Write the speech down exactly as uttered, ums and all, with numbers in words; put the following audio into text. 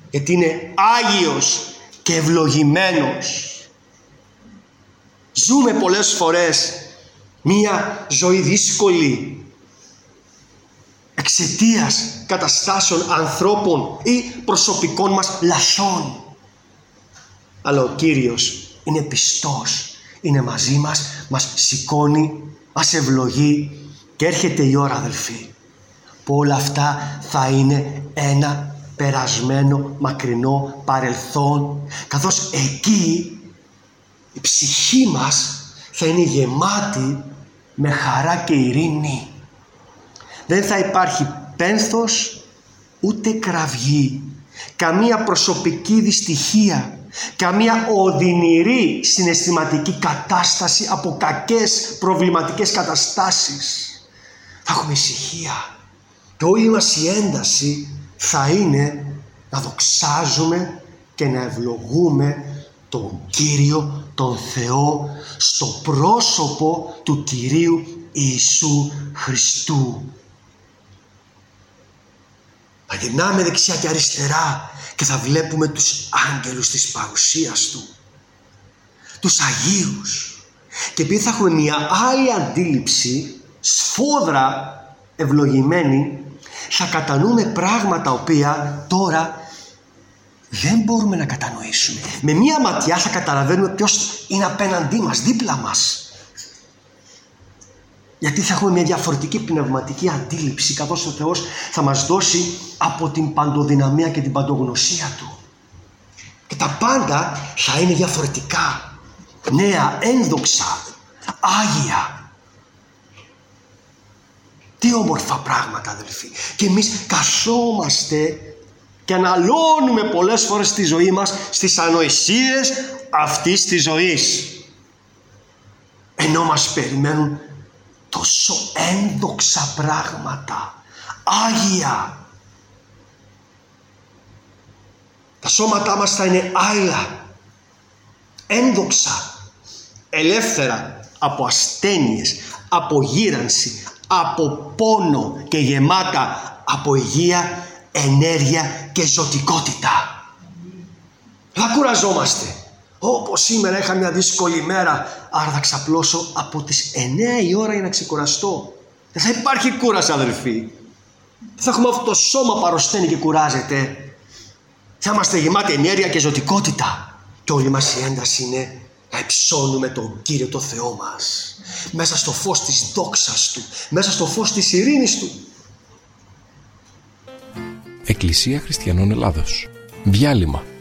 γιατί είναι Άγιος και ευλογημένος. Ζούμε πολλές φορές μία ζωή δύσκολη εξαιτίας καταστάσεων ανθρώπων ή προσωπικών μας λαθών. Αλλά ο Κύριος είναι πιστός, είναι μαζί μας, μας σηκώνει, μας ευλογεί και έρχεται η ώρα, αδελφοί, που όλα αυτά θα είναι ένα περασμένο μακρινό παρελθόν, καθώς εκεί η ψυχή μας θα είναι γεμάτη με χαρά και ειρήνη. Δεν θα υπάρχει πένθος ούτε κραυγή, καμία προσωπική δυστυχία, καμία οδυνηρή συναισθηματική κατάσταση από κακές προβληματικές καταστάσεις. Θα έχουμε ησυχία και όλη μας η ένταση θα είναι να δοξάζουμε και να ευλογούμε τον Κύριο, τον Θεό, στο πρόσωπο του Κυρίου Ιησού Χριστού. Θα γυρνάμε δεξιά και αριστερά και θα βλέπουμε τους άγγελους της παρουσίας Του, τους Αγίους. Και επειδή θα έχουμε μια άλλη αντίληψη, σφόδρα ευλογημένη, θα κατανοούμε πράγματα οποία τώρα δεν μπορούμε να κατανοήσουμε. Με μία ματιά θα καταλαβαίνουμε ποιος είναι απέναντί μας, δίπλα μας. Γιατί θα έχουμε μια διαφορετική πνευματική αντίληψη, καθώς ο Θεός θα μας δώσει από την παντοδυναμία και την παντογνωσία Του. Και τα πάντα θα είναι διαφορετικά, νέα, ένδοξα, άγια. Τι όμορφα πράγματα, αδελφοί. Και εμείς καθόμαστε και αναλώνουμε πολλές φορές τη ζωή μας στις ανοησίες αυτής της ζωής, ενώ μας περιμένουν τόσο ένδοξα πράγματα, άγια. Τα σώματά μας θα είναι άειλα, ένδοξα, ελεύθερα από ασθένειες, από γύρανση, από πόνο και γεμάτα από υγεία, ενέργεια και ζωτικότητα. Δεν θα κουραζόμαστε. Όπως σήμερα είχα μια δύσκολη μέρα, άρα θα ξαπλώσω από τις εννιά η ώρα για να ξεκουραστώ. Δεν θα υπάρχει κούραση, αδελφοί. Δεν θα έχουμε αυτό το σώμα που αρρωσταίνει και κουράζεται. Θα είμαστε γεμάτοι ενέργεια και ζωτικότητα. Και όλη μας η ένταση είναι να υψώνουμε τον Κύριο το Θεό μας, μέσα στο φως της δόξας Του, μέσα στο φως της ειρήνης Του. Εκκλησία Χριστιανών Ελλάδος. Διάλειμμα.